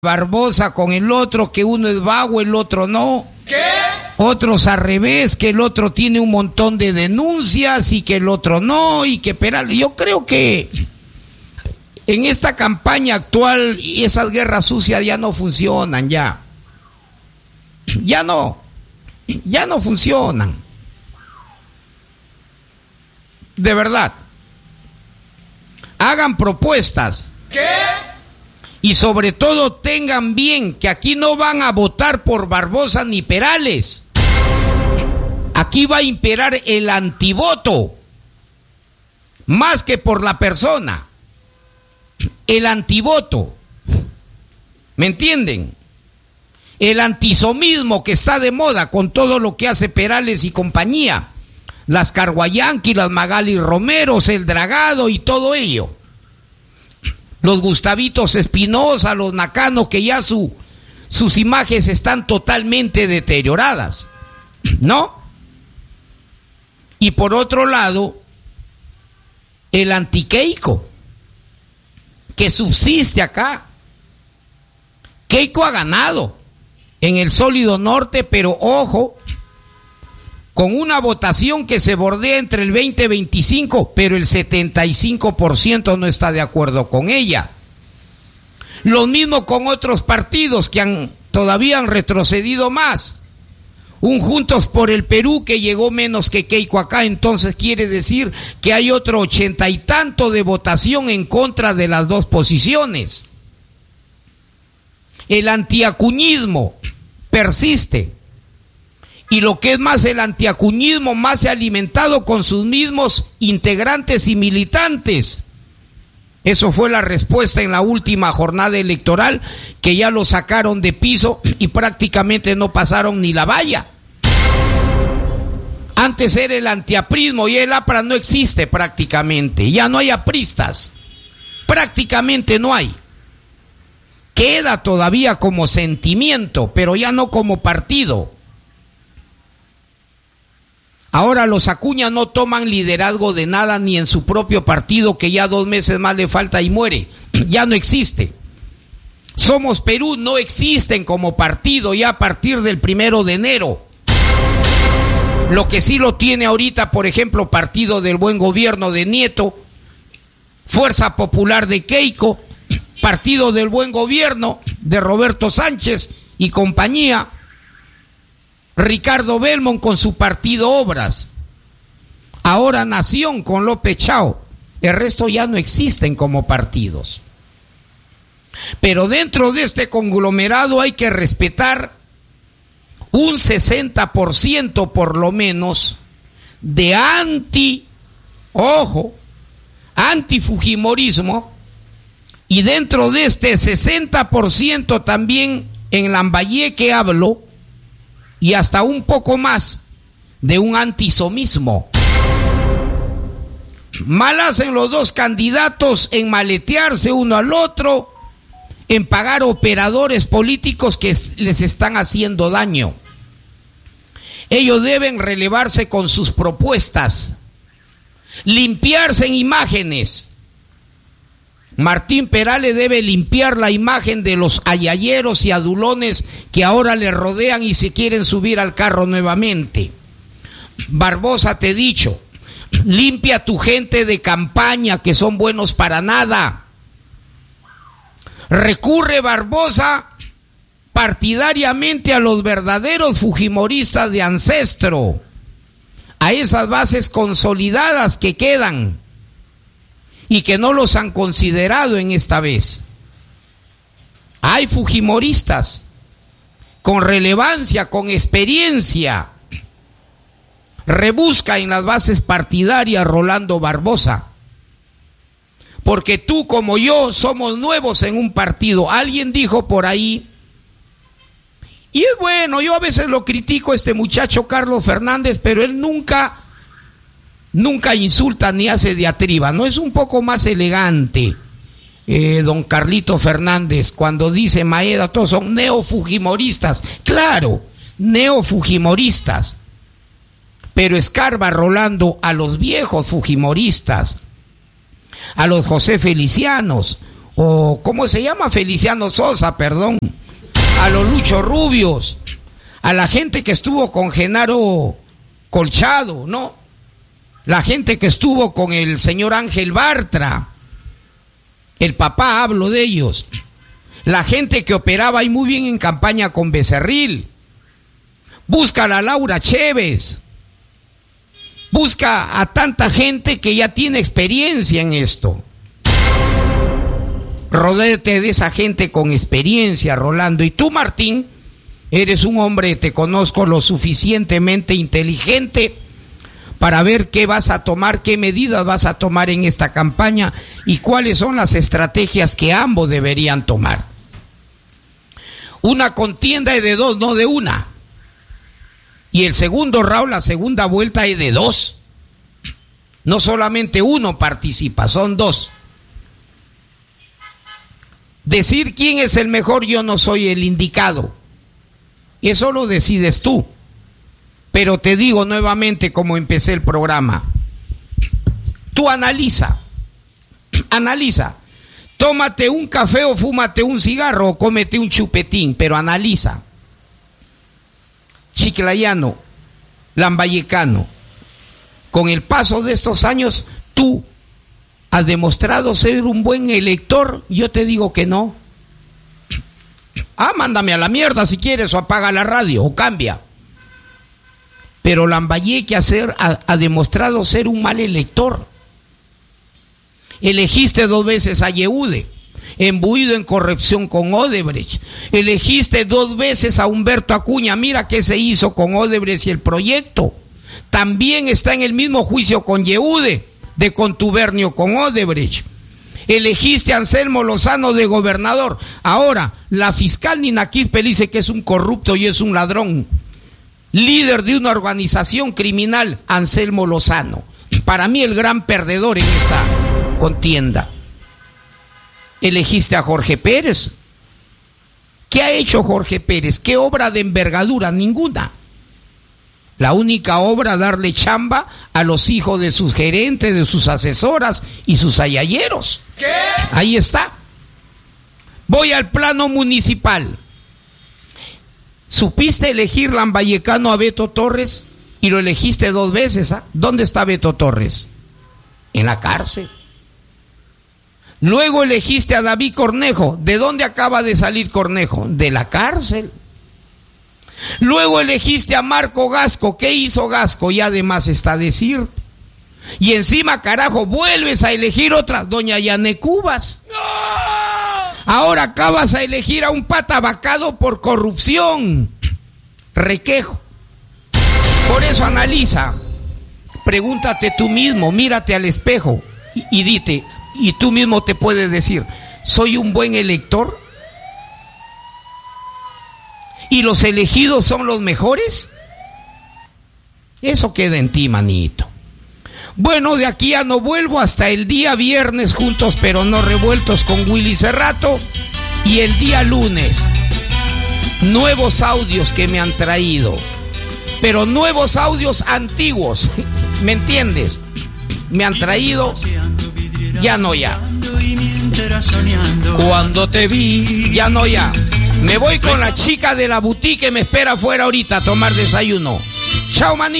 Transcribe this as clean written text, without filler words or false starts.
Barbosa con el otro, que uno es vago, el otro no. ¿Qué? Otros al revés, que el otro tiene un montón de denuncias y que el otro no, y que Peralta. Yo creo que en esta campaña actual esas guerras sucias ya no funcionan, ya no funcionan. De verdad. Hagan propuestas. ¿Qué? Y sobre todo tengan bien que aquí no van a votar por Barbosa ni Perales. Aquí va a imperar el antivoto, más que por la persona. El antivoto. ¿Me entienden? El antisomismo que está de moda con todo lo que hace Perales y compañía. Las Carguayanqui, las Magali Romeros, el Dragado y todo ello. Los Gustavitos Espinosa, los Nakano, que ya sus imágenes están totalmente deterioradas, ¿no? Y por otro lado, el anti-Keiko, que subsiste acá. Keiko ha ganado en el sólido norte, pero ojo, con una votación que se bordea entre el 20 y 25, pero el 75% no está de acuerdo con ella. Lo mismo con otros partidos que todavía han retrocedido más. Un Juntos por el Perú que llegó menos que Keiko acá, entonces quiere decir que hay otro 80 y tanto de votación en contra de las dos posiciones. El antiacuñismo persiste. Y lo que es más, el antiacuñismo más se ha alimentado con sus mismos integrantes y militantes. Eso fue la respuesta en la última jornada electoral, que ya lo sacaron de piso y prácticamente no pasaron ni la valla. Antes era el antiaprismo y el APRA no existe prácticamente. Ya no hay apristas. Prácticamente no hay. Queda todavía como sentimiento, pero ya no como partido. Ahora los Acuña no toman liderazgo de nada ni en su propio partido, que ya 2 meses más le falta y muere. Ya no existe. Somos Perú no existen como partido ya a partir del 1 de enero. Lo que sí lo tiene ahorita, por ejemplo, Partido del Buen Gobierno de Nieto, Fuerza Popular de Keiko, Partido del Buen Gobierno de Roberto Sánchez y compañía, Ricardo Belmont con su partido Obras, ahora Nación con López Chao. El resto ya no existen como partidos. Pero dentro de este conglomerado hay que respetar un 60% por lo menos de anti-fujimorismo, y dentro de este 60% también en Lambayeque hablo, y hasta un poco más de un antisomismo. Mal hacen los dos candidatos en maletearse uno al otro, en pagar operadores políticos que les están haciendo daño. Ellos deben relevarse con sus propuestas, limpiarse en imágenes. Martín Perales debe limpiar la imagen de los ayayeros y adulones que ahora le rodean y se quieren subir al carro nuevamente. Barbosa, te he dicho, limpia tu gente de campaña que son buenos para nada. Recurre Barbosa partidariamente a los verdaderos fujimoristas de ancestro, a esas bases consolidadas que quedan y que no los han considerado en esta vez. Hay fujimoristas con relevancia, con experiencia. Rebusca en las bases partidarias Rolando Barbosa, porque tú como yo somos nuevos en un partido. Alguien dijo por ahí, y es bueno, yo a veces lo critico a este muchacho Carlos Fernández, pero él nunca insulta ni hace diatriba, ¿no? Es un poco más elegante, don Carlito Fernández, cuando dice Maeda, todos son neofujimoristas. Claro, neofujimoristas, pero escarba Rolando a los viejos fujimoristas, a los José Felicianos, o ¿cómo se llama? Feliciano Sosa, perdón, a los Lucho Rubios, a la gente que estuvo con Genaro Colchado, ¿no? La gente que estuvo con el señor Ángel Bartra, el papá, hablo de ellos. La gente que operaba ahí muy bien en campaña con Becerril. Busca a la Laura Chévez. Busca a tanta gente que ya tiene experiencia en esto. Rodéate de esa gente con experiencia, Rolando. Y tú, Martín, eres un hombre, te conozco, lo suficientemente inteligente para ver qué vas a tomar, qué medidas vas a tomar en esta campaña y cuáles son las estrategias que ambos deberían tomar. Una contienda es de dos, no de una. Y el segundo round, la segunda vuelta, es de dos. No solamente uno participa, son dos. Decir quién es el mejor, yo no soy el indicado. Eso lo decides tú. Pero te digo nuevamente, como empecé el programa, tú analiza. Tómate un café o fúmate un cigarro o cómete un chupetín, pero analiza. Chiclayano, lambayecano, con el paso de estos años, tú has demostrado ser un buen elector. Yo te digo que no. Mándame a la mierda si quieres, o apaga la radio, o cambia. Pero Lambayeque ha demostrado ser un mal elector. Elegiste 2 veces a Yehude, embuido en corrupción con Odebrecht. Elegiste 2 veces a Humberto Acuña. Mira qué se hizo con Odebrecht y el proyecto. También está en el mismo juicio con Yehude, de contubernio con Odebrecht. Elegiste a Anselmo Lozano de gobernador. Ahora, la fiscal Nina Quispe dice que es un corrupto y es un ladrón. Líder de una organización criminal, Anselmo Lozano. Para mí el gran perdedor en esta contienda. Elegiste a Jorge Pérez. ¿Qué ha hecho Jorge Pérez? ¿Qué obra de envergadura? Ninguna. La única obra, darle chamba a los hijos de sus gerentes, de sus asesoras y sus ayayeros. ¿Qué? Ahí está. Voy al plano municipal. ¿Supiste elegir lambayecano a Beto Torres? Y lo elegiste 2 veces. ¿Dónde está Beto Torres? En la cárcel. Luego elegiste a David Cornejo. ¿De dónde acaba de salir Cornejo? De la cárcel. Luego elegiste a Marco Gasco. ¿Qué hizo Gasco? Y además está a decir. Y encima, carajo, vuelves a elegir otra, doña Yané Cubas. Ahora acabas a elegir a un pata vacado por corrupción. Requejo. Por eso analiza. Pregúntate tú mismo, mírate al espejo y dite, y tú mismo te puedes decir, ¿soy un buen elector? ¿Y los elegidos son los mejores? Eso queda en ti, manito. Bueno, de aquí ya no vuelvo hasta el día viernes, juntos pero no revueltos, con Willy Cerrato. Y el día lunes, nuevos audios que me han traído, pero nuevos audios antiguos, ¿me entiendes? Me han traído, ya no ya. Cuando te vi, ya no ya. Me voy con la chica de la boutique que me espera afuera ahorita a tomar desayuno. Chao, manito.